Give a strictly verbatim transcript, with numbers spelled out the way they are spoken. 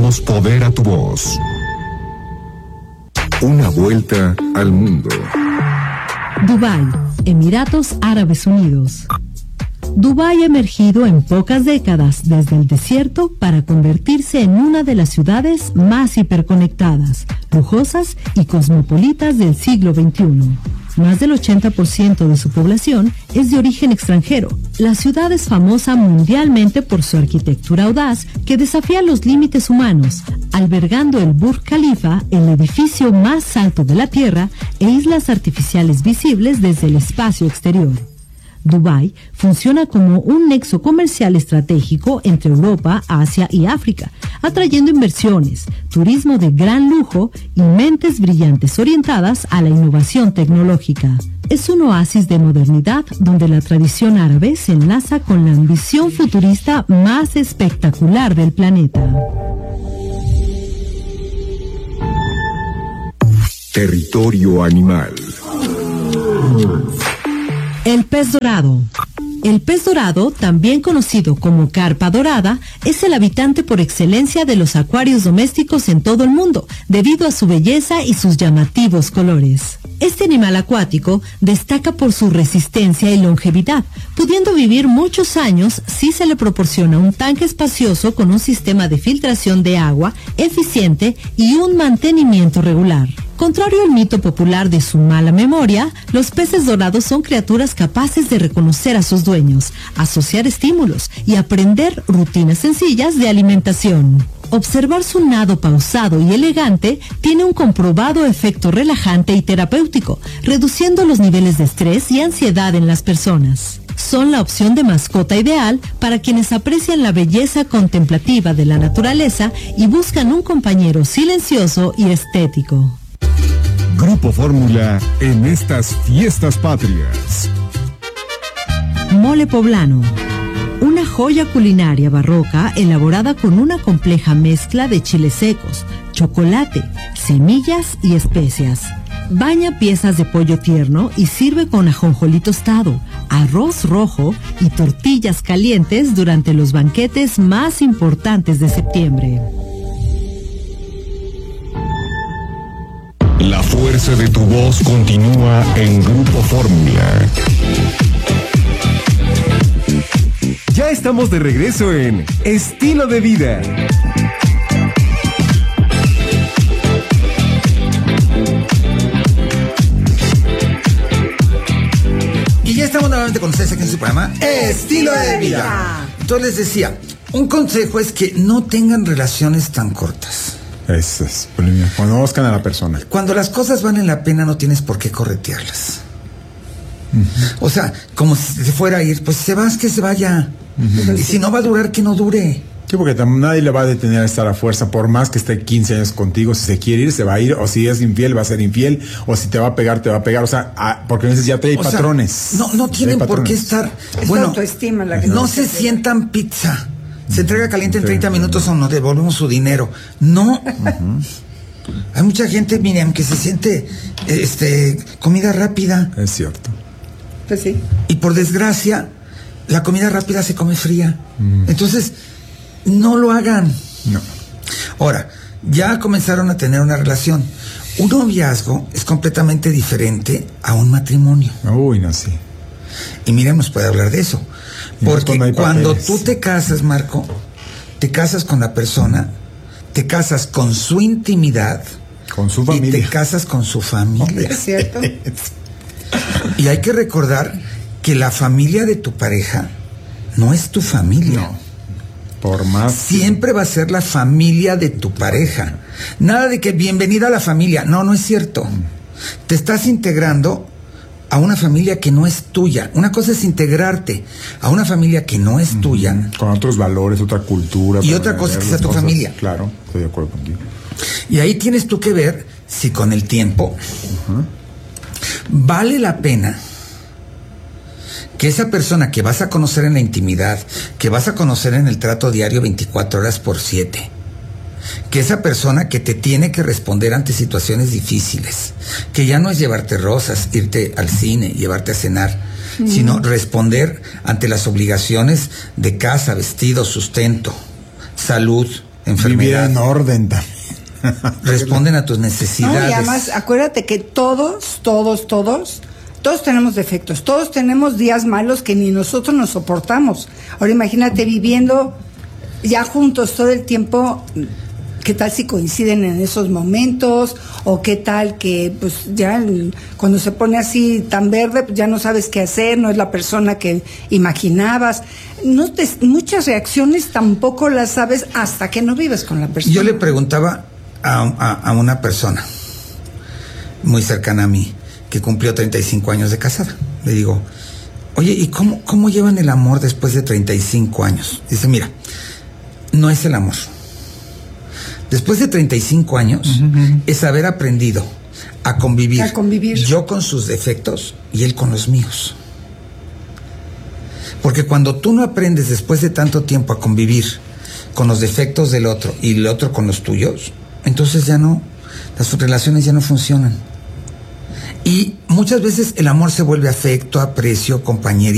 damos poder a tu voz. Una vuelta al mundo. Dubái, Emiratos Árabes Unidos. Dubái ha emergido en pocas décadas desde el desierto para convertirse en una de las ciudades más hiperconectadas, lujosas y cosmopolitas del siglo veintiuno. Más del ochenta por ciento de su población es de origen extranjero. La ciudad es famosa mundialmente por su arquitectura audaz que desafía los límites humanos, albergando el Burj Khalifa, el edificio más alto de la Tierra, e islas artificiales visibles desde el espacio exterior. Dubái funciona como un nexo comercial estratégico entre Europa, Asia y África, atrayendo inversiones, turismo de gran lujo y mentes brillantes orientadas a la innovación tecnológica. Es un oasis de modernidad donde la tradición árabe se enlaza con la ambición futurista más espectacular del planeta. Territorio animal. El pez dorado. El pez dorado, también conocido como carpa dorada, es el habitante por excelencia de los acuarios domésticos en todo el mundo, debido a su belleza y sus llamativos colores. Este animal acuático destaca por su resistencia y longevidad, pudiendo vivir muchos años si se le proporciona un tanque espacioso con un sistema de filtración de agua eficiente y un mantenimiento regular. Contrario al mito popular de su mala memoria, los peces dorados son criaturas capaces de reconocer a sus dueños, asociar estímulos y aprender rutinas sencillas de alimentación. Observar su nado pausado y elegante tiene un comprobado efecto relajante y terapéutico, reduciendo los niveles de estrés y ansiedad en las personas. Son la opción de mascota ideal para quienes aprecian la belleza contemplativa de la naturaleza y buscan un compañero silencioso y estético. Grupo Fórmula en estas fiestas patrias. Mole poblano. Una joya culinaria barroca elaborada con una compleja mezcla de chiles secos, chocolate, semillas y especias. Baña piezas de pollo tierno y sirve con ajonjolí tostado, arroz rojo y tortillas calientes durante los banquetes más importantes de septiembre. La fuerza de tu voz continúa en Grupo Fórmula. Ya estamos de regreso en Estilo de Vida. Y ya estamos nuevamente con ustedes aquí en su programa Estilo de Vida. Entonces les decía, un consejo es que no tengan relaciones tan cortas. Eso es, cuando buscan a la persona. Cuando las cosas valen la pena no tienes por qué corretearlas. Uh-huh. O sea, como si se fuera a ir, pues se va, es que se vaya. Uh-huh. Y si no va a durar, que no dure. Sí, porque nadie le va a detener a estar a fuerza, por más que esté quince años contigo. Si se quiere ir, se va a ir, o si es infiel, va a ser infiel, o si te va a pegar, te va a pegar. O sea, a, porque a veces ya trae patrones. Sea, no, no tienen por qué estar. Es bueno, autoestima la que no, no se se sientan pizza. Se entrega caliente en treinta minutos o nos devolvemos su dinero. No. Uh-huh. Hay mucha gente, miren, que se siente este comida rápida. Es cierto. Pues sí. Y por desgracia, la comida rápida se come fría. Mm. Entonces, no lo hagan. No. Ahora, ya comenzaron a tener una relación. Un noviazgo es completamente diferente a un matrimonio. Uy, no, sí. Y miren, nos puede hablar de eso. Porque no cuando tú te casas, Marco, te casas con la persona, te casas con su intimidad, con su familia, y te casas con su familia. ¿Es cierto? Y hay que recordar que la familia de tu pareja no es tu familia. No. Por más. Siempre va a ser la familia de tu pareja. Nada de que bienvenida a la familia. No, no es cierto. Mm. Te estás integrando a una familia que no es tuya. Una cosa es integrarte a una familia que no es tuya. Mm-hmm. Con otros valores, otra cultura. Y otra cosa es que sea tu cosas. familia. Claro, estoy de acuerdo contigo. Y ahí tienes tú que ver si con el tiempo uh-huh. vale la pena que esa persona que vas a conocer en la intimidad, que vas a conocer en el trato diario veinticuatro horas por siete, que esa persona que te tiene que responder ante situaciones difíciles, que ya no es llevarte rosas, irte al cine, llevarte a cenar, mm. sino responder ante las obligaciones de casa, vestido, sustento, salud, enfermedad. Vivir en orden también. Responden a tus necesidades. No, y además, acuérdate que todos, todos, todos, todos tenemos defectos, todos tenemos días malos que ni nosotros nos soportamos. Ahora imagínate viviendo ya juntos todo el tiempo. ¿Qué tal si coinciden en esos momentos? ¿O qué tal que pues ya cuando se pone así tan verde, pues ya no sabes qué hacer, no es la persona que imaginabas? No te, muchas reacciones tampoco las sabes hasta que no vives con la persona. Yo le preguntaba a, a, a una persona muy cercana a mí, que cumplió treinta y cinco años de casada. Le digo, oye, ¿y cómo, cómo llevan el amor después de treinta y cinco años? Dice, mira, no es el amor. Después de treinta y cinco años, uh-huh. es haber aprendido a convivir, a convivir, yo con sus defectos y él con los míos. Porque cuando tú no aprendes después de tanto tiempo a convivir con los defectos del otro y el otro con los tuyos, entonces ya no, las relaciones ya no funcionan. Y muchas veces el amor se vuelve afecto, aprecio, compañerismo.